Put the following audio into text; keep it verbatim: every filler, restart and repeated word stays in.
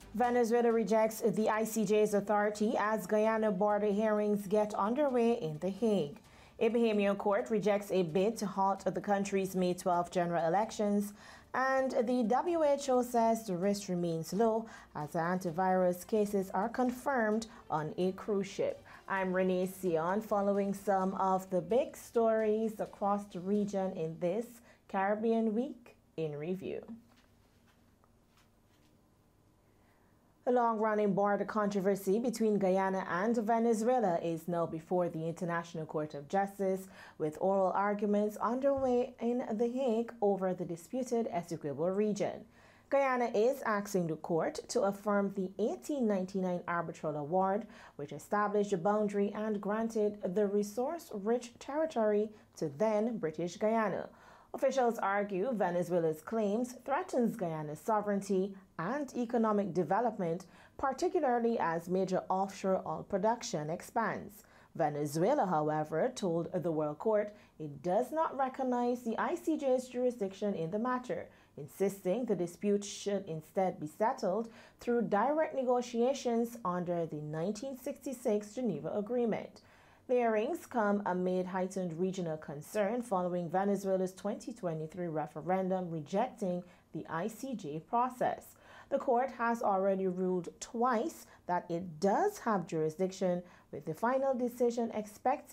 Venezuela rejects the I C J's authority as Guyana border hearings get underway in The Hague. A Bahamian court rejects a bid to halt the country's May twelfth general elections, and the W H O says the risk remains low as antivirus cases are confirmed on a cruise ship. I'm Renee Sion, following some of the big stories across the region in this Caribbean Week in Review. The long-running border controversy between Guyana and Venezuela is now before the International Court of Justice, with oral arguments underway in The Hague over the disputed Essequibo region. Guyana is asking the court to affirm the eighteen ninety-nine arbitral award, which established a boundary and granted the resource-rich territory to then British Guyana. Officials argue Venezuela's claims threatens Guyana's sovereignty and economic development, particularly as major offshore oil production expands. Venezuela, however, told the World Court it does not recognize the I C J's jurisdiction in the matter, insisting the dispute should instead be settled through direct negotiations under the nineteen sixty-six Geneva Agreement. The hearings come amid heightened regional concern following Venezuela's twenty twenty-three referendum rejecting the I C J process. The court has already ruled twice that it does have jurisdiction, with the final decision expected